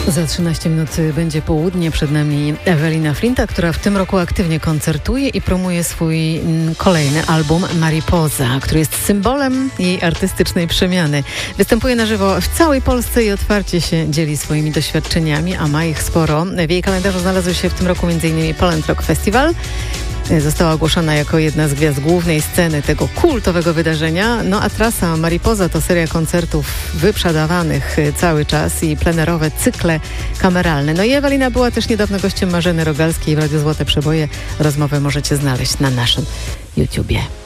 Za 13 minut będzie południe. Przed nami Ewelina Flinta, która w tym roku aktywnie koncertuje i promuje swój kolejny album Mariposa, który jest symbolem jej artystycznej przemiany. Występuje na żywo w całej Polsce i otwarcie się dzieli swoimi doświadczeniami, a ma ich sporo. W jej kalendarzu znalazły się w tym roku m.in. Poland Rock Festival. Została ogłoszona jako jedna z gwiazd głównej sceny tego kultowego wydarzenia. No a trasa Mariposa to seria koncertów wyprzedawanych cały czas i plenerowe cykle kameralne. No i Ewelina była też niedawno gościem Marzeny Rogalskiej w Radiu Złote Przeboje. Rozmowę możecie znaleźć na naszym YouTubie.